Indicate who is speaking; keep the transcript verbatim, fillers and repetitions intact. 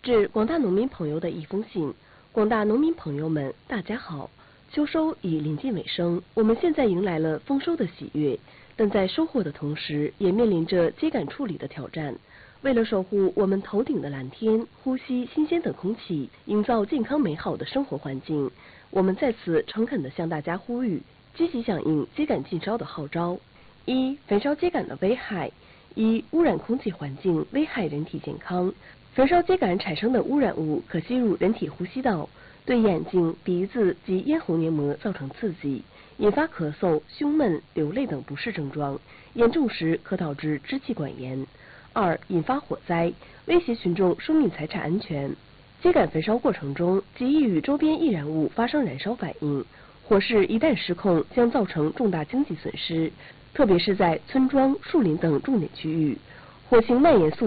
Speaker 1: 致广大农民朋友的一封信。广大农民朋友们，大家好！秋收已临近尾声，我们现在迎来了丰收的喜悦，但在收获的同时，也面临着秸秆处理的挑战。为了守护我们头顶的蓝天，呼吸新鲜的空气，营造健康美好的生活环境，我们在此诚恳地向大家呼吁，积极响应秸秆禁烧的号召。一、焚烧秸秆的危害。一、污染空气环境，危害人体健康。焚烧秸秆产生的污染物可吸入人体呼吸道，对眼睛、鼻子及咽喉黏膜造成刺激，引发咳嗽、胸闷、流泪等不适症状，严重时可导致支气管炎。二、引发火灾，威胁群众生命财产安全。秸秆焚烧过程中极易与周边易燃物发生燃烧反应，火势一旦失控，将造成重大经济损失，特别是在村庄、树林等重点区域，火情蔓延速